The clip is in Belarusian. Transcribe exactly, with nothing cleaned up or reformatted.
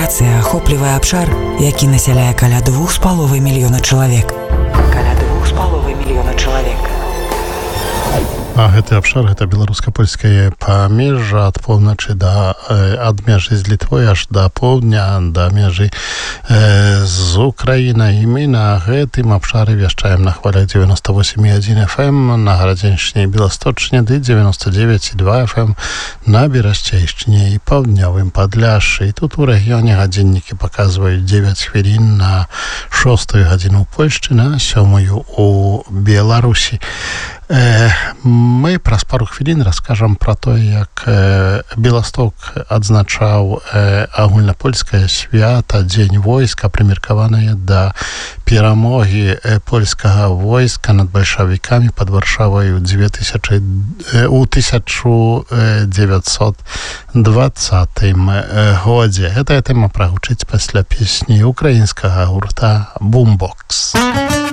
Аперацыя ахоплівае абшар, які насяляе каля двух з паловай мільёна чалавек. Каля двух з паловай мільёна чалавек. А гэты абшар, гэта беларуска-польскае памежжа ад поўначы да ад мяжы з Літвой аж да поўдня, да мяжы э, з Украінай. І мы на гэтым абшары вяшчаем на хвалях девяносто восемь и один эф эм, на Гарадзеншчыне і Беласточчыне, ды девяносто девять и два эф эм на Берасцейшчыне і паўднёвым Падляшшы. І тут у рэгіёне гадзіннікі паказваюць девять хвілін на шостую гадзіну ў Польшчы, на сёмую у Беларусі. Мы праз пару хвілін раскажам пра тое, як Беласток адзначаў агульнапольскае свята Дзень войска, прымеркаванае да перамогі польскага войска над бальшавікамі пад Варшавай у тысяча девятьсот двадцатым годзе. Гэтая тэма прагучыць пасля песні украінскага гурта «Бумбокс».